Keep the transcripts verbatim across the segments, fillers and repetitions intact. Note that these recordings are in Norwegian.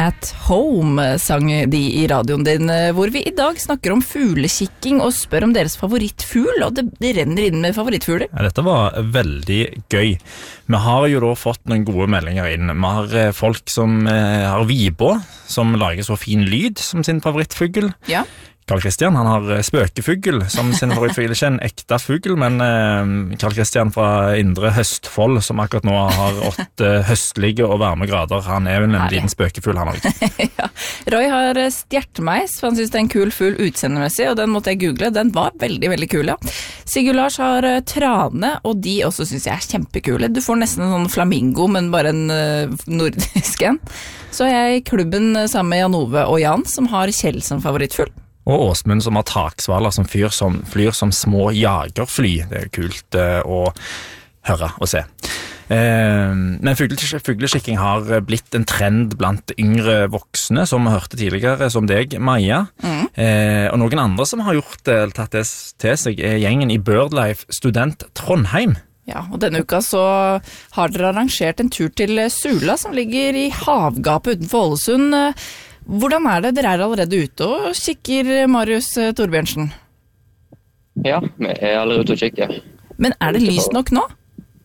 At Home sang de i radioen din, hvor vi i dag snakker om fuglekikking og spør om deres favorittfugl, og det, det renner inn med favorittfugler. Ja, dette var veldig gøy. Vi har jo da fått noen gode meldinger inn. Vi har folk som eh, har vibå, som lager så fin lyd som sin favorittfugl. Ja. Karl Kristian, han har spøkefugl som sin favorittfugl. Ikke en ekte fugl, men eh, Karl Kristian fra Indre Høstfold, som akkurat nå har åtte høstlige og varme grader. Han er jo en Herlig. Liten spøkefugl, han også. Ja. Roy har stjertmeis, for han synes det er en kul fugl utseendemessig, og den måtte jeg google. Den var veldig, veldig kul, ja. Sigurd Lars har trane, og de også synes jeg er kjempekule. Du får nesten en sånn flamingo, men bare en uh, nordisk en. Så er jeg i klubben sammen med Jan Ove og Jan, som har Kjell som favorittfugl. Og Åsmund som har taksvaler som fyr som flyr som små jagerfly. Det er kult eh, å høre og se. Eh, men fugleskikking har blitt en trend blant yngre voksne, som vi hørte tidligere, som deg, Maja. Mm. Eh, og noen andre som har gjort det, eller tatt det til seg, er gjengen i BirdLife Student Trondheim. Ja, og denne uka så har dere arrangert en tur til Sula, som ligger i havgapet utenfor Ålesund. Hvordan er det? Dere er allerede ute og kikker, Marius Torbjørnsen? Ja, vi er allerede ute og kikker. Men er det lyst nok nå?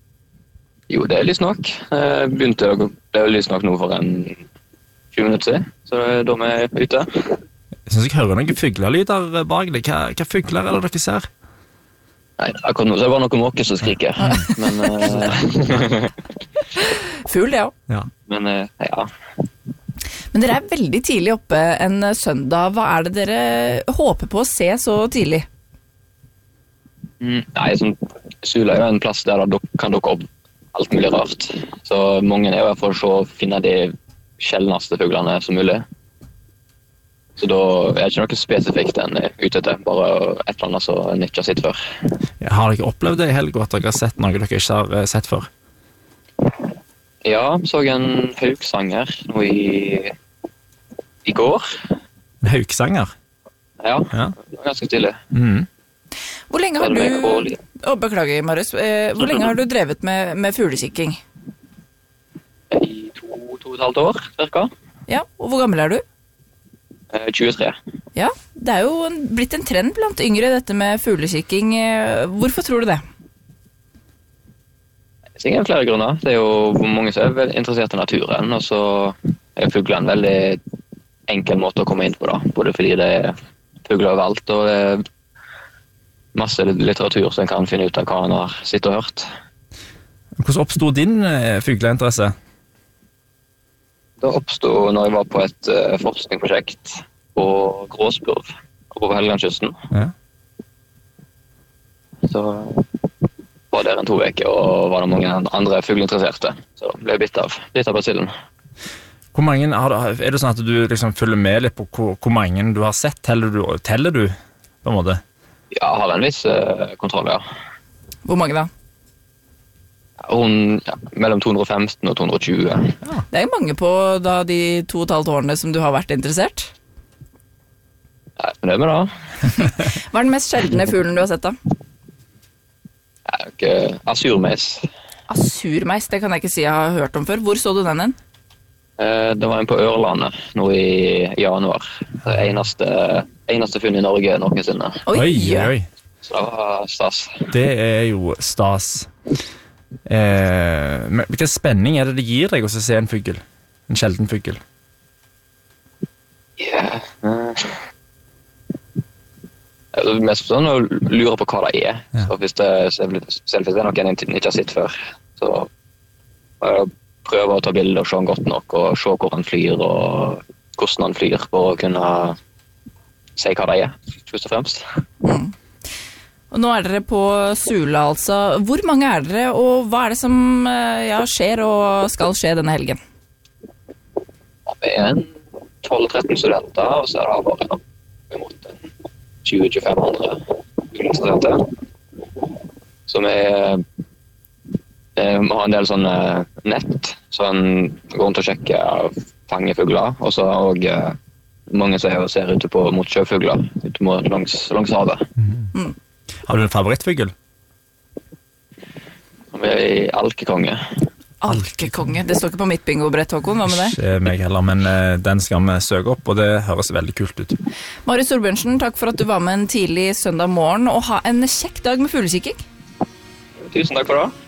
Jo, det er lyst nok. Det begynte å det er lyst nok nå for en tjue minutter siden, så da er vi ute. Jeg synes jeg hører noen fuglelyder bak deg. Hva, hva fugler er det dere ser? Nei, akkurat nå så er det bare noen måker som skriker. Men, uh... Fugl, ja. ja. Men, uh, ja... Men dere er veldig tidlig oppe en søndag. Hva er det dere håper på å se så tidlig? Mm, nei, sånn, Sula er jo en plass der det kan dukke opp alt mulig rart. Så mange er jo for å finne de sjeldneste fuglene som mulig. Så da er det ikke noe spesifikt enn ute etter, bare et eller annet som en ikke har sett før. Ja, har dere opplevd det i helg, at dere har sett noe dere ikke har sett før? Ja, så en hauksanger nå i, i går. Hauksanger? Ja, ja. Det var ganske stille. Mm. Hvor lenge har du... Å, beklager, Marius. Eh, hvor lenge har du drevet med, med fuglekikking? I to, to og et halvt år, cirka. Ja, og hvor gammel er du? Eh, tjuetre. Ja, det er jo en, blitt en trend blant yngre, dette med fuglekikking. Hvorfor tror du det? Det er flere grunner. Det er jo mange som er veldig interessert i naturen, og så er fugler en veldig enkel måte å komme inn på da. Både fordi det er fugler overalt, og det er masse litteratur som en kan finne ut av hva en har sett og hørt. Hvordan oppstod din fugleinteresse? Det oppstod når jeg var på et uh, forskningsprosjekt på gråspurv på Helgelandskysten. Ja. Så... var der en to veker, og var det mange andre fugleinteresserte. Så ble jeg bitt av, bitt av basillen. Hvor mange, er det sånn at du liksom følger med litt på hvor, hvor mange du har sett? Teller du, teller du på en måte? Ja, jeg har en viss uh, kontroll, ja. Hvor mange da? Hun, ja, mellom to hundre og femten og to hundre og tjue. Ja. Det er jo mange på da, de to og et halvt årene som du har vært interessert. Ja, men det er med da. Hva er den mest sjeldne fuglen du har sett da? Ja, asurmeis. Asurmeis, det kan jeg ikke si jeg har hørt om før. Hvor så du den hen? Eh, det var en på Ørlandet nå i januar. Det eneste, eneste funn i Norge noensinne. Oi, oi, oi. Så det var stas. Det er jo stas. Eh, men hvilken spenning er det det gir deg å se en fugl? En sjelden fugl? Ja... Yeah. Det er mest sånn å lure på hva det er. Ja. Så hvis det, selv hvis det er noe jeg ikke har sett før, så må jeg prøve å ta bilder og se han godt nok, og se hvor han flyr, og hvordan han flyr, for å kunne si hva det er, først og fremst. Mm. Og nå er dere på Sula, altså. Hvor mange er dere, og hva er det som ja, skjer og skal skje denne helgen? Vi er en tolv tretten studenter, og så er det bare imot en tjue til tjuefem andre fugleinteresserte. Så vi, vi har en del sånne nett, så en går rundt og sjekker og fanger fugler, og så har også mange som er og ser ute på mot sjøfugler, ute mot langs, langs havet. Mm. Har du en favorittfugl? Vi er i alkekonge. Alkekonge. Det står ikke på mitt bingobrett, Håkon. Hva med det? Ikke meg heller, men uh, den skal vi søke opp, og det høres veldig kult ut. Marius Torbjørnsen, takk for at du var med en tidlig søndag morgen, og ha en kjekk dag med fuglekikking. Tusen takk for det.